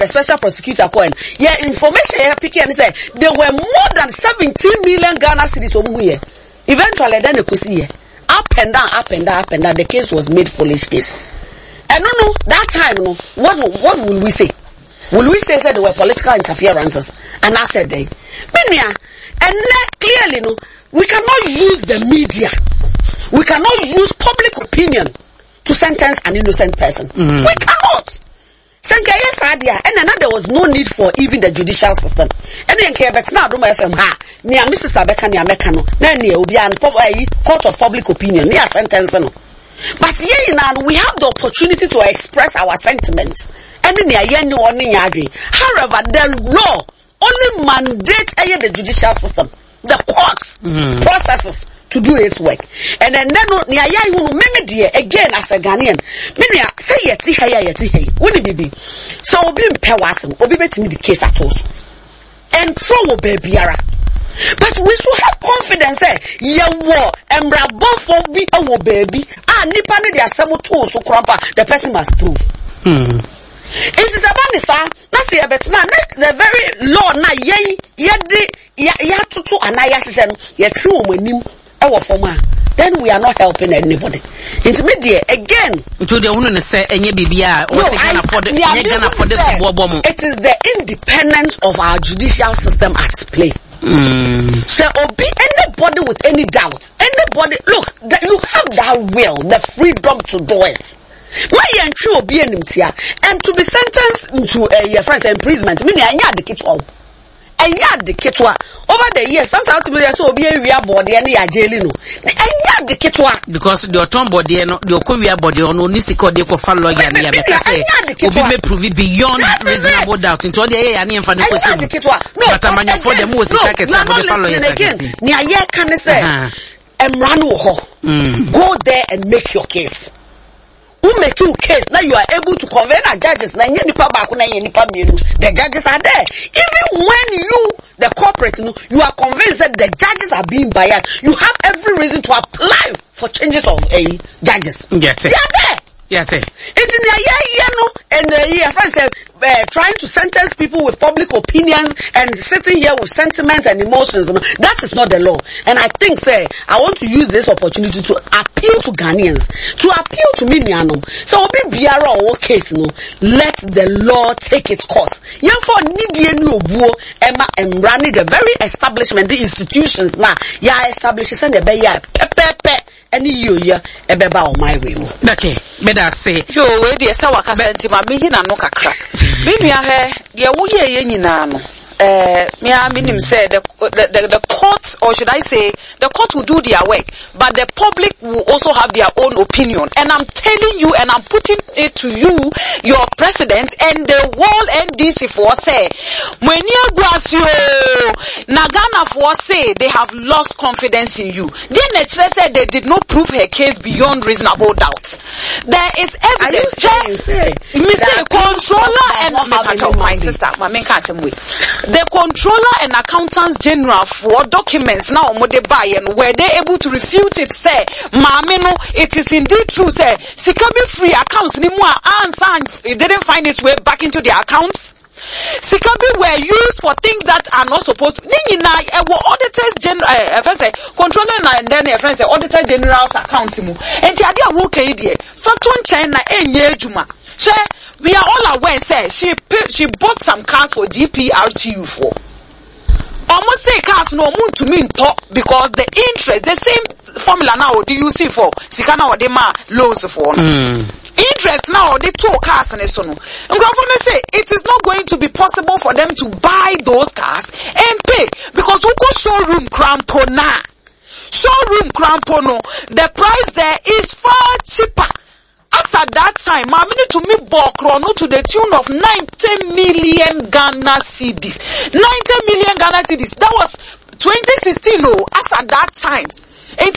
the special prosecutor coin. Yeah, information here picking and say there were more than 17 million Ghana cedis over here. Eventually, then you could see up and down, the case was made foolish case. And no, that time, no, what will we say? Will we say there were political interferences? And I said they. And clearly, no, we cannot use the media. We cannot use public opinion to sentence an innocent person. We cannot. And then there was no need for even the judicial system. And then now FM near Mrs. Abeka near Mekano, court of public opinion, near sentence. But now we have the opportunity to express our sentiments. And then however, the law only mandates the judicial system, the courts, processes to do its work. And then again as a Ghanaian, say yeti hey. When it be so obi mpewasem, obi betimi the case at all. And throw babyara. But we should have confidence yewo embrabo for be awo baby. Nipa ne dia asem to so krampa, the person must prove. It is about this, that's the very law na to anaya true then we are not helping anybody. Intermediate again. To the woman say it is the independence of our judicial system at play. So be anybody with any doubt. Anybody look that you have that will, the freedom to do it. And to be sentenced into your friend's imprisonment, meaning I had the kids all. And yard the kitwa over the years, sometimes we are so be a body and a jailino. And yard the kitwa because the autumn body and the Korea body on Nisiko de follow ya may prove it beyond reasonable doubt into the air and for the question. No, but I'm for the most again. Near ye can say, go there and make your case. Who make you case? Now you are able to convene our judges. The judges are there. Even when you, the corporate, you are convinced that the judges are being biased, you have every reason to apply for changes of judges. Yes, they are there. Yes, it's in the friends trying to sentence people with public opinion and sitting here with sentiments and emotions. That is not the law. And I think, I want to use this opportunity to appeal to Ghanaians, to appeal to Miniano. So, let the law take its course. The very establishment, the institutions now, establishes and the any year ebeba on my way. Okay, better say. So we dey say waka senti ma me na no kakra. Me nua he ye wo ye nyina no. Me minim say the court, or should I say the court will do their work, but the public will also have their own opinion. And I'm telling you, and I'm putting it to you, your president and the whole NDC for say, when you Nagana for say they have lost confidence in you. Then said they did not prove her case beyond reasonable doubt. There is evidence. Mr. Controller and my sister, my main way. The Controller and Accountants General for documents now were they able to refute it? Say, Mamino, it is indeed true. Say, Sikabi free accounts it didn't find its way back into their accounts. Sikabi were used for things that are not supposed to. Auditors General, Controller and then Auditor General's accounts. And the idea work idea. Facton China Juma. We are all aware, she bought some cars for GPRTU for. Almost say cars no moon to mean talk because the interest, the same formula now do you see for Sikana or Dema loans for. Interest now they two cars and so on. And government say it is not going to be possible for them to buy those cars and pay because we go showroom crampona. Showroom crampono, the price there is far cheaper. As at that time, Mamini to me Bokrono to the tune of 90 million Ghana cedis. 90 million Ghana cedis. That was 2016, as at that time. Just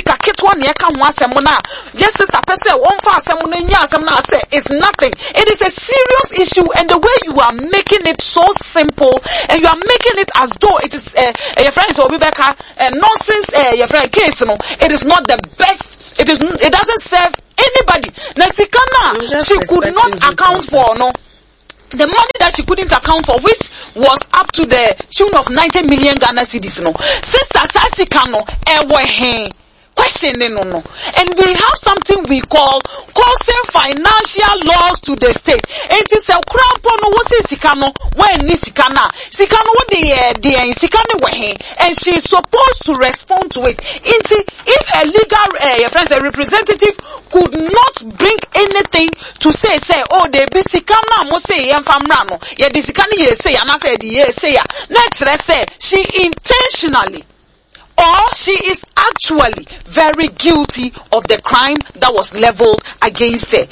sister person it's nothing. It is a serious issue, and the way you are making it so simple, and you are making it as though it is your friends will be back nonsense your friend case, it is not the best. It doesn't serve anybody. Nasikana, she could not account for the money that she couldn't account for, which was up to the tune of 90 million Ghana cedis, no. Sister Sasikano, questioning, no. And we have something we call causing financial loss to the state. And it is a crampo no what is Sikano when Nisikana. Sikano what the Sikano way, and she is supposed to respond to it. If a legal a representative could not bring anything to say, oh, they be Sikana must say famrano. Yeah, the Sikani say and I said say next let's say she intentionally or she is actually very guilty of the crime that was leveled against her.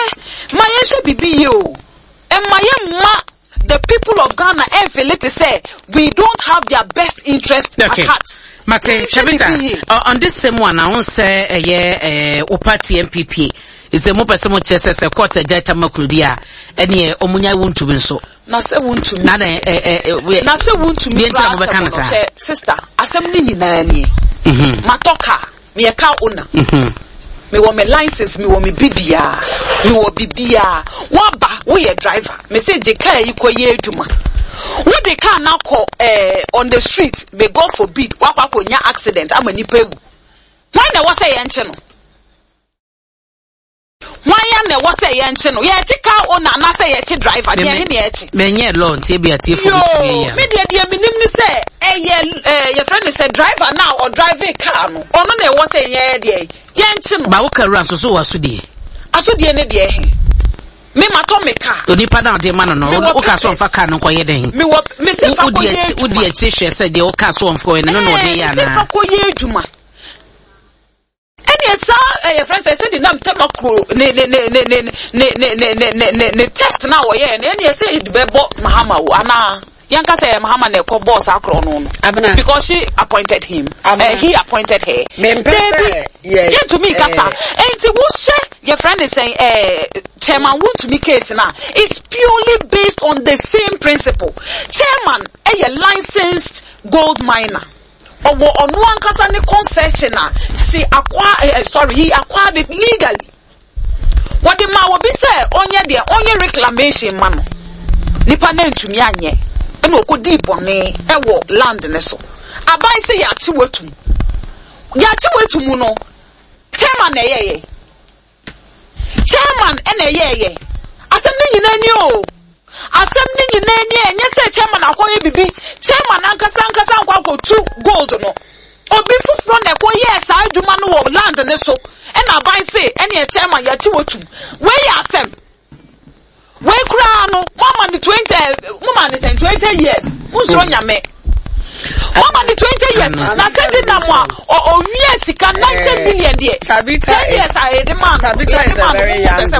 And the people of Ghana and Philip say we don't have their best interest at heart. Mate, on this same one, I won't say party MPP is the more person who says a quarter jeta makudia and ye omunya won't to win so. Nasa won't to me. Nasa won't to me. Sister, assembly nani. Matoka, me a cow owner. Me want me license, me want me bibia, me want bibia. Waba, we a driver. Me say the car you call ye to man. What they can now call on the street, may God forbid, wapa konya accident, I'm a nipebu. Why na wasa yencheno? Why na wasa yencheno? Ye tika ona na say ye driver, ye ni ye. Menye loan, tebi ati for me. Me dia minim ni say your friend is a driver now or driving car no. Ono na wasa ye dia. Yencheno. Ba wo ka ran so waso die. Aso die ne die he. Me mato me car. Oni pada de man no. O ka so mfa car no koye den. Me say fa koye. Udi e chehwe say de o ka so mfa koye no no de ya na. Fa koye duma. Any sa your friend say the name temakro ne test na wo ye na any say it be bo Mahama wo ana yanka say Mahama na ko boss akro no because she appointed him he appointed her yeah to me kasa and wo share your friend is saying chairman want to me case now it's purely based on the same principle. Chairman a licensed gold miner or on one kasa ni concessioner he acquired it legally. What the man will be say onye reclamation man nipa na ntumi anye e no ko deep bone e wo land ne so abai say ya chi wetum no chairman na yeye asem ni nyina ni o asem ni nyina ni enye say chairman akoye bibi chairman ankasa nkwa tu gold no obi fufro na ko yes adwuma no wo land ne so e na abai say ene chairman ya chi wetum we ya asem we kura no mama ni 20 years musoro nyame mama ni 20 years na send na mo o wie sika 90 million there Tabitha yes I the man Tabitha is a very young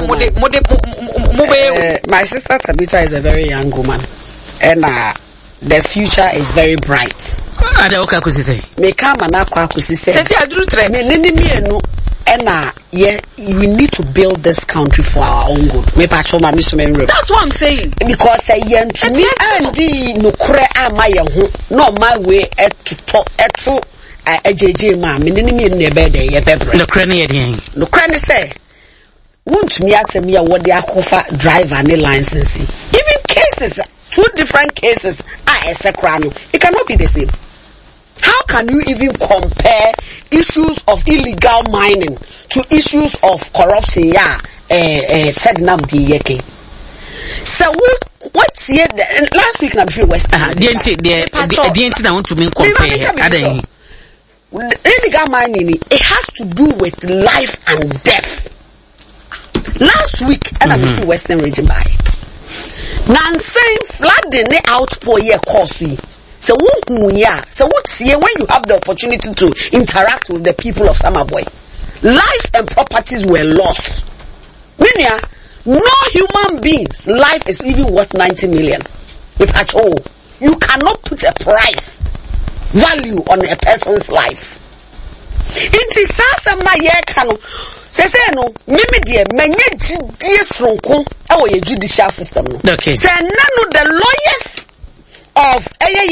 woman. My sister Tabitha is a very young woman and the future is very bright. Ada oka kusi say me kama na kwa kusi say say aduru tre me mienu and we need to build this country for our own good. That's what I'm saying. Because me andi nukure ama ye ho no my way to talk to JJ ma me ni ne be de ye bebre. Nukure ne ye den. Nukure ne say won't me asem ya what they akofa driver ne license. Even cases, 2 different cases are it cannot be the same. How can you even compare issues of illegal mining to issues of corruption? Said Namdi Yeke. So what's here? Last week, I'm sure West. The I want to mean compare. Illegal mining, it has to do with life and death. Last week, and I'm sure Western region by. Now, saying flooding the outpour here costly. So when you have the opportunity to interact with the people of Samaboy, lives and properties were lost. Meaning, no human being's life is even worth 90 million. If at all, you cannot put a price value on a person's life. It is some say no, mimi dear, menye judicial judicial system. Okay. Say none of the lawyers of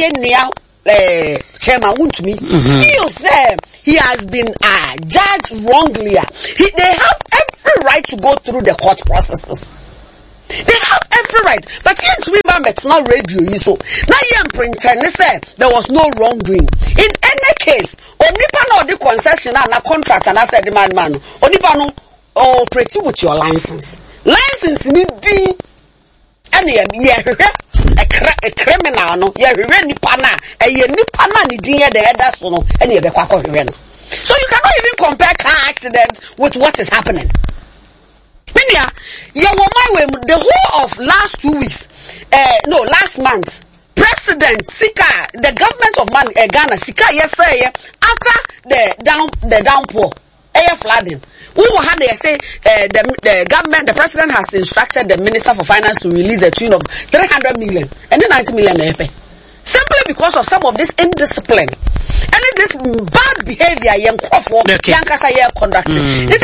Chairman Wontumi feels he has been judged wrongly. They have every right to go through the court processes. They have every right. But here to remember, it's not radio. So now you am pretending say there was no wrongdoing. In any case, Onipa no the concession and a contract and I said the man, Onipa no operate with your license. License need and a criminal no nipa na nipa na ni din the headers no and you be kwakọ hwe. So you cannot even compare car accidents with what is happening. Minia, the whole of last 2 weeks, last month, President Sika, the government of Ghana, Sika, yes, sir, after the downpour, flooding, we will have say the government, the president has instructed the Minister for Finance to release a tune of 300 million and then 90 million simply because of some of this indiscipline and this bad behavior young conducting. It's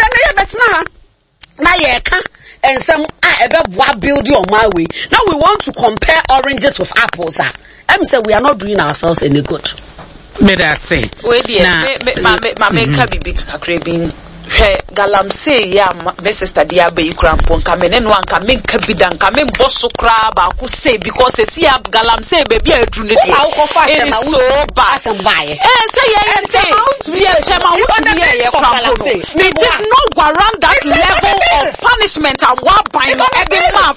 and some building on my way. Now we want to compare oranges with apples. I'm saying we are not doing ourselves any good. May I say? Wait, Galamsey, Mrs. Diabe, Crampon, Kamen, one Kamin Kabidan, Kamin Bossukra, Baku say, because it's here, Galamsey, baby, I drew it. I'll go fast and so bad and buy. They did not warrant that level of punishment and what by every month.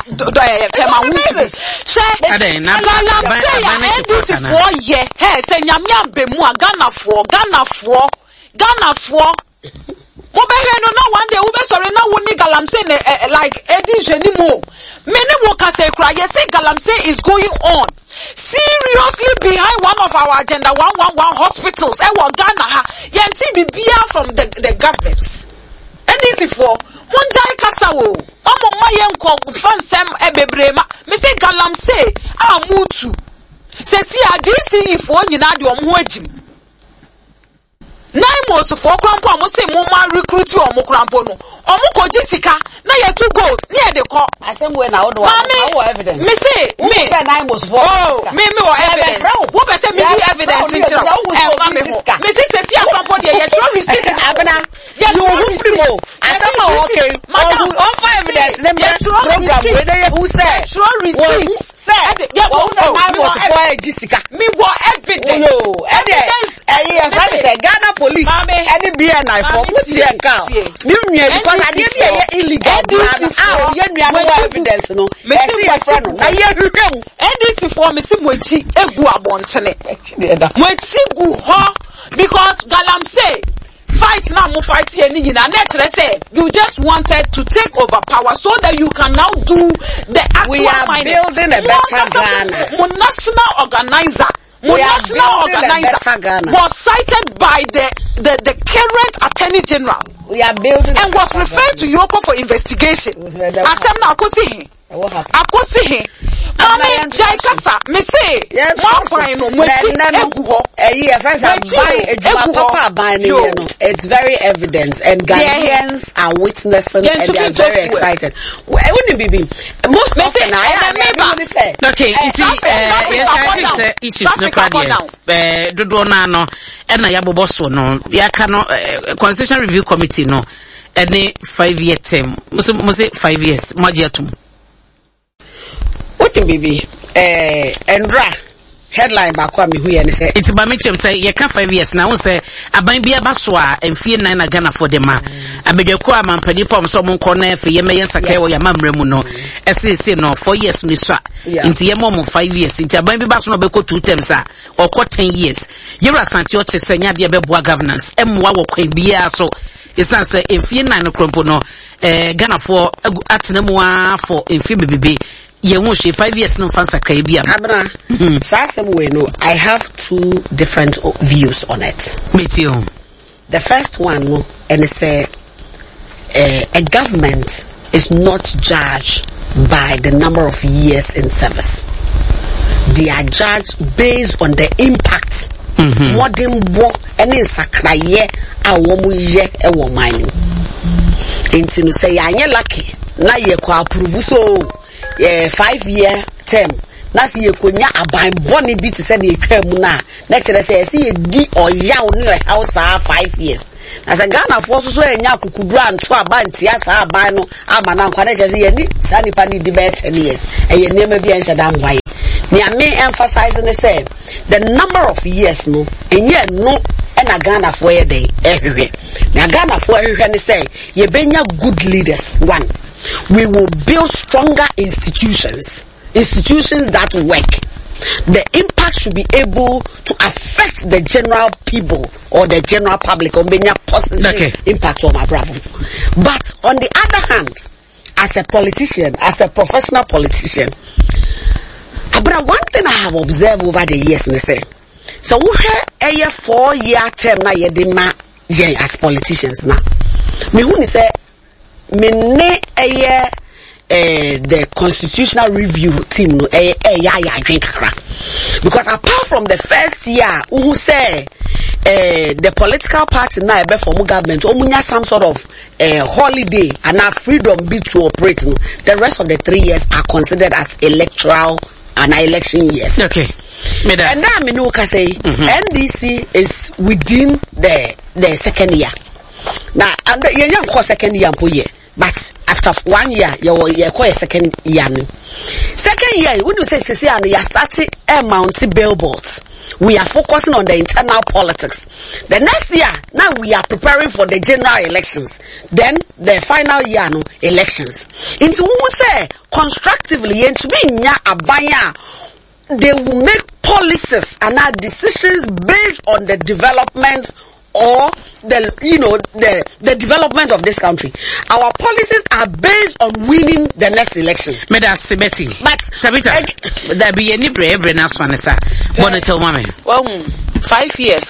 Ghana for. No one day we sorry now we need Galamsey like Eddie Genimo. Many workers say cry. Yes, say Galamsey is going on seriously behind one of our agenda 111 hospitals. Ghana yanti bibia from the governments. And this before one day kasawo. Omo mayenko fansem ebebrema. Me say Galamsey amutu. Say see DC if one nyina de omo agim. 9 months for Crampo, I must say, Moma recruit you or Mokrampo. Or Moko Jessica, now you're too good, near the cop. I said, when I would want evidence. Me say, me, 9 months for me or evidence. What I say, me evidence in me say, see, I'm for the receipt. Abena, you will free more. I said, okay, offer evidence. Then program where they who said, receipts. Said, yeah, Jessica. Me what evidence. Evidence. Ghana police. Any be a knife for Muslim cow. Because I didn't hear illegal. Evidence. No. Messi a friend. Now you come. And this before me see Mochi egu abontene. Mochi gu ho because Galamsey fight now mo fight here ni na naturally say you just wanted to take over power so that you can now do the actual we are building a better Ghana. National organizer. National organizer was cited by the current Attorney General. We are building and was referred to Yoko for investigation. It's very evident and Ghanaians are witnessing and they are very excited. Most often okay, issues Constitution Review Committee no any 5-year term. Must 5 years. Majiatum. What baby? Endra headline bakwa me hu ye ne say it's ba me chem say ye ka 5 years na won say aban bia ba so a emfie 9 na Ghana for dem a abedwako amampani pom so mon kɔ na efe ye meyen sakai wo ya mamrɛ mu no ɛse no 4 years ni so nti ye mom 5 years nti aban bi ba so no be ko 2 terms a ɔkɔ 10 years yewra santi ɔche senya de be boa governance emwa wɔ kwa bia so isan say emfie 9 no krompo no Ghana for atenemu a for emfie bebebe ye won she 5 years no fansa kai bia abna sasem we no I have 2 different views on it. Meet you. The first one no and say a government is not judged by the number of years in service. They are judged based on the impact. Modern work any sakraye a womu ye e wo mine. Enti no say anye lucky na ye ko approve so 5-year term. That's ye konya aban boni bi to say the etwa mu na. Na kire say ye di oyaw no house 5 years. As a Ghana for so enya kukudura nto abanti asa aban no amana nkwa na jese ye ni sa nipa ni debate 10 years eye nema bi enhye dan waye me emphasizing say the number of years no enye no na Ghana for ye dey ehwe na Ghana for ehwe ni say ye benya good leaders. One, we will build stronger institutions that work. The impact should be able to affect the general people or the general public on being a positive impact on my problem. But on the other hand, as a politician, as a professional politician, but one thing I have observed over the years, so we have a 4-year term now as politicians now. Me who say me ne the constitutional review team because apart from the first year who say the political party now be for government omunya some sort of holiday and a freedom be to operate, the rest of the 3 years are considered as electoral and election years. Okay. And now me know say NDC is within the second year. Now and the second year but after 1 year, you call a second year. Second year, when you say you started mounting billboards. We are focusing on the internal politics. The next year, now we are preparing for the general elections. Then the final year, elections. Into who say constructively, and to be abaya, they will make policies and our decisions based on the development or the development of this country. Our policies are based on winning the next election. Betty. But Tabita, there be any brave enough one, sir. Wanna tell mommy? Well, 5 years,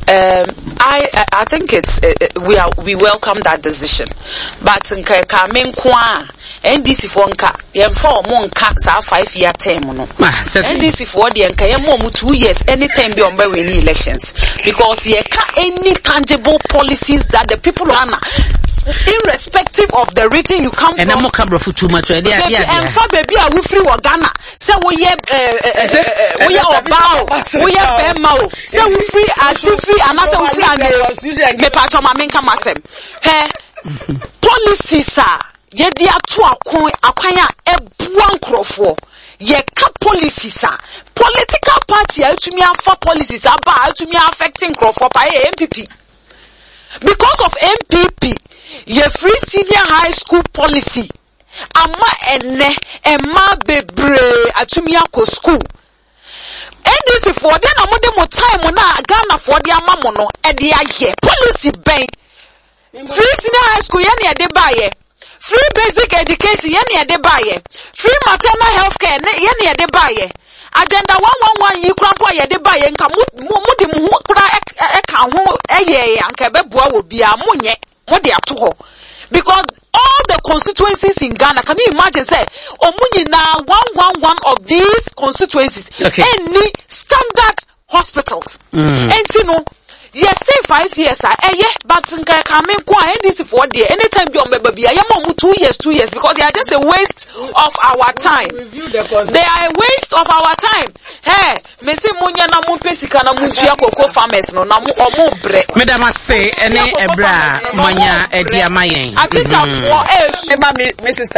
I think it's we welcome that decision. But coming NDC for monka 5-year term NDC for the 2 years anytime beyond by winning elections because any tangible policies that the people are irrespective of the region you come and from. I'm not camera for too much. And for baby, are we free or Ghana? So we are about we are Bemao. So we free as free and as we free and me part of my main camasem. Policies are yedi atu akwanya ebuan krofo. Ye ka policies are political party to me for policies about to me affecting krofo by MPP. Because of MPP, ye free senior high school policy. Ama ema bebre atumia ko school. NDC for then amode mo time na Ghana for the amamono e de aye policy ben. Free senior high school ye na de baye. Free basic education ye na de baye. Free maternal health care ye na de baye. Agenda 111 yi krampo ye de baye nka mudi mu kura e kan ho eye anka beboa wo bia monye mudi ato ho because all the constituencies in Ghana, can you imagine say omunyi na 111 of these constituencies any standard hospitals entino yes say 5 years but nka kamen ko NDC for there anytime be on baby I am 2 years because they are just a waste of our time. They are a waste of our time. Hey, me say munya na mu pesika na mu tua koko farmers no na mu omo bre. Madam say ene ebra manya ediamayen. Atita for me sister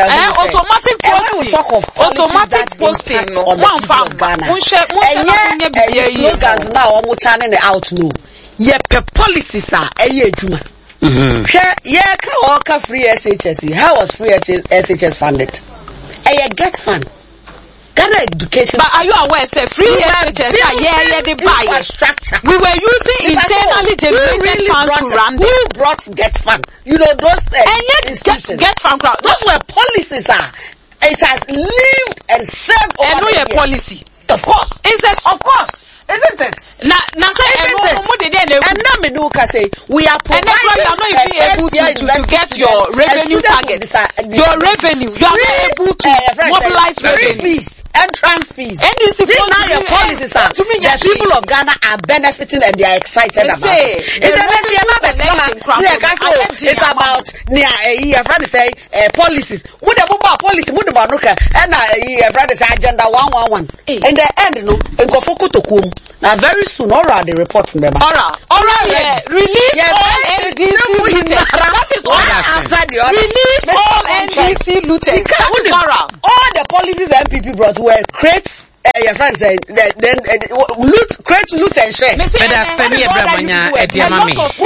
automatic posting no one farm mun nya bibia yi slogans now omo channel out no ye pe policies are ejuma. Ka free SHS. How was free SHS funded? Get fund. Ghana education. But are you aware say free SHS they buy infrastructure. We were using internally generated funds to run. Who brought Get Fund? You know those institutions. Get Fund crowd. Those were policies are. It has lived and served over the years. Policy. Of course. Of course. Isn't it? And now me do say we are providing. And you are not even able to get your revenue targets. Your revenue, you are not able to mobilize revenue. Entrance fees. And this is now your policies are. To me, the people of Ghana are benefiting and they are excited about it. It's about your friend say policies. What about policy? What about and your friend say agenda 111. In the end, no, and go focus to come. Now very soon, Aura the reports member. Aura, release all NDC looters. That is what after the other. Release all NDC looters. That is Aura. All the policies MPP brought were crates. Your friend said then create loot and share. But that's semi Bramanya at Yamami.